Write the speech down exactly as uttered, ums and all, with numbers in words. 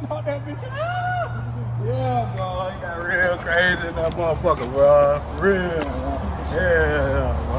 Knock that bitch out. Yeah, bro. He got real crazy in that motherfucker, bro. Real. Yeah.